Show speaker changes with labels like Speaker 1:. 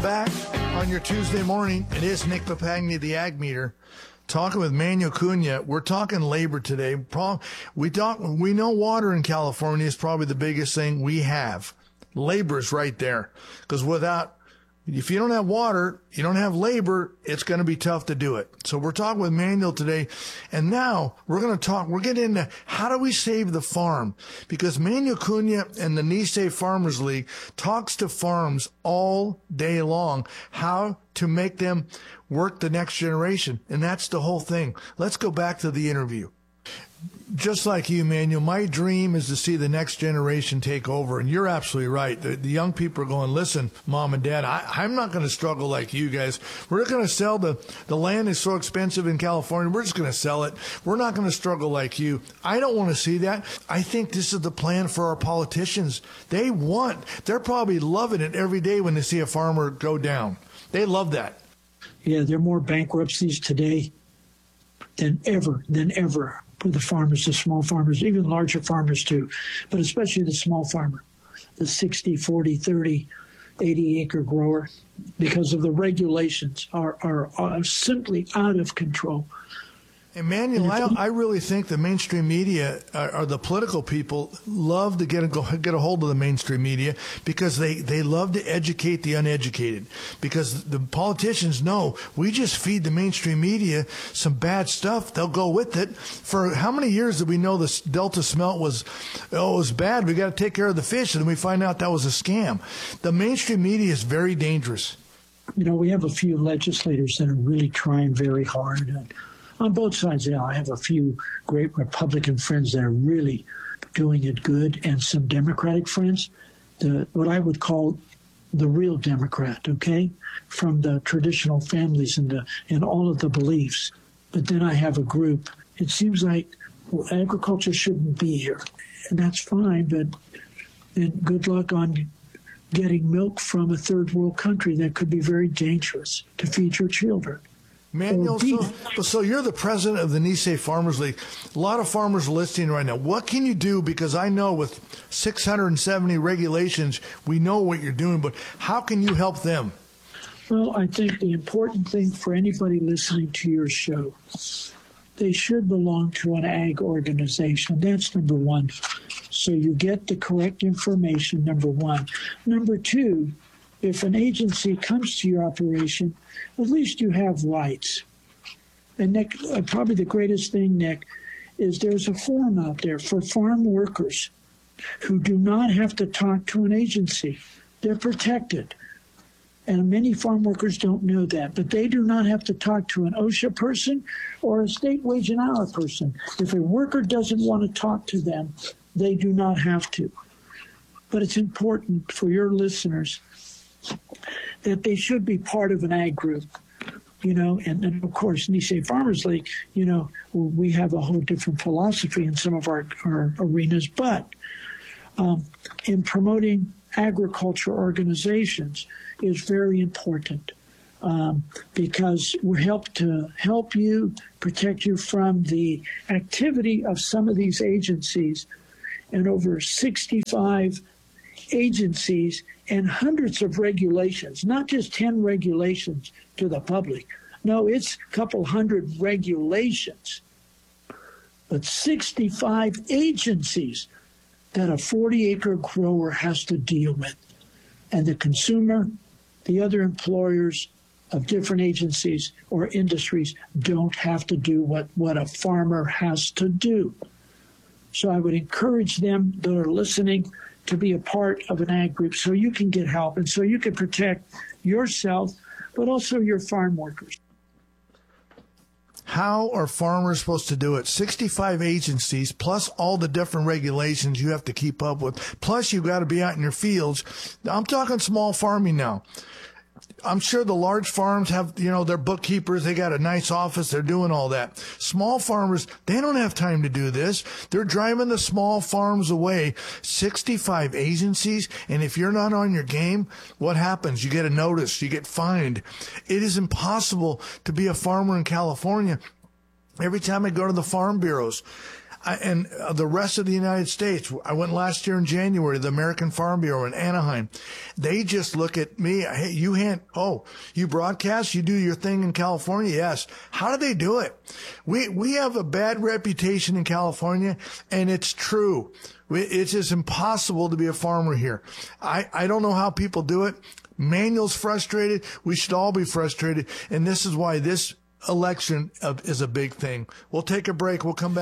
Speaker 1: back on your Tuesday morning. It is Nick Papagni, the Ag Meter, talking with Manuel Cunha. We're talking labor today. We know water in California is probably the biggest thing we have. Labor is right there, because if you don't have water, you don't have labor, it's going to be tough to do it. So we're talking with Manuel today, and now we're getting into how do we save the farm? Because Manuel Cunha and the Nisei Farmers League talks to farms all day long, how to make them work the next generation. And that's the whole thing. Let's go back to the interview. Just like you, Manuel, my dream is to see the next generation take over. And you're absolutely right. The young people are going, listen, Mom and Dad, I'm not going to struggle like you guys. We're going to sell the land is so expensive in California. We're just going to sell it. We're not going to struggle like you. I don't want to see that. I think this is the plan for our politicians. They're probably loving it every day when they see a farmer go down. They love that.
Speaker 2: Yeah, there are more bankruptcies today than ever. For the farmers, the small farmers, even larger farmers too, but especially the small farmer, the 60, 40, 30, 80-acre grower, because of the regulations are simply out of control.
Speaker 1: Emmanuel, I really think the mainstream media or the political people love to get a hold of the mainstream media because they love to educate the uneducated. Because the politicians know we just feed the mainstream media some bad stuff, they'll go with it. For how many years did we know this Delta smelt was bad? We got to take care of the fish, and then we find out that was a scam. The mainstream media is very dangerous.
Speaker 2: You know, we have a few legislators that are really trying very hard. On both sides, I have a few great Republican friends that are really doing it good, and some Democratic friends, what I would call the real Democrat, okay, from the traditional families and all of the beliefs. But then I have a group. It seems like agriculture shouldn't be here, and that's fine, but then good luck on getting milk from a third world country that could be very dangerous to feed your children.
Speaker 1: Manuel, so you're the president of the Nisei Farmers League. A lot of farmers listening right now. What can you do? Because I know with 670 regulations, we know what you're doing, but how can you help them?
Speaker 2: Well, I think the important thing for anybody listening to your show, they should belong to an ag organization. That's number one. So you get the correct information, number one. Number two, if an agency comes to your operation, at least you have rights. And Nick, probably the greatest thing, Nick, is there's a form out there for farm workers who do not have to talk to an agency. They're protected. And many farm workers don't know that, but they do not have to talk to an OSHA person or a state wage and hour person. If a worker doesn't want to talk to them, they do not have to. But it's important for your listeners that they should be part of an ag group, and of course, Nisei Farmers League, we have a whole different philosophy in some of our arenas, but in promoting agriculture organizations is very important because we help you, protect you from the activity of some of these agencies, and over 65 agencies and hundreds of regulations, not just 10 regulations to the public. No, it's a couple hundred regulations, but 65 agencies that a 40-acre grower has to deal with. And the consumer, the other employers of different agencies or industries don't have to do what a farmer has to do. So I would encourage them that are listening to be a part of an ag group so you can get help and so you can protect yourself, but also your farm workers.
Speaker 1: How are farmers supposed to do it? 65 agencies, plus all the different regulations you have to keep up with. Plus, you've got to be out in your fields. I'm talking small farming now. I'm sure the large farms have, their bookkeepers. They got a nice office. They're doing all that. Small farmers, they don't have time to do this. They're driving the small farms away. 65 agencies. And if you're not on your game, what happens? You get a notice. You get fined. It is impossible to be a farmer in California. Every time I go to the farm bureaus, And the rest of the United States, I went last year in January, the American Farm Bureau in Anaheim. They just look at me. Hey, you broadcast, you do your thing in California. Yes. How do they do it? We have a bad reputation in California, and it's true. It's just impossible to be a farmer here. I don't know how people do it. Manuel's frustrated. We should all be frustrated. And this is why this election is a big thing. We'll take a break. We'll come back.